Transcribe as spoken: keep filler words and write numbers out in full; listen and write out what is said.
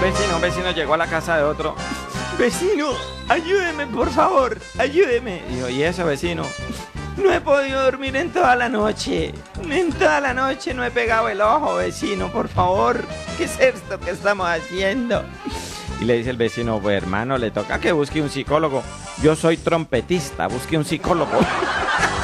Vecino, un vecino llegó a la casa de otro. Vecino, ayúdeme, por favor, ayúdeme. Dijo, ¿y eso, vecino? No he podido dormir en toda la noche. En toda la noche no he pegado el ojo, vecino, por favor. ¿Qué es esto que estamos haciendo? Y le dice el vecino, pues hermano, le toca que busque un psicólogo. Yo soy trompetista, busque un psicólogo.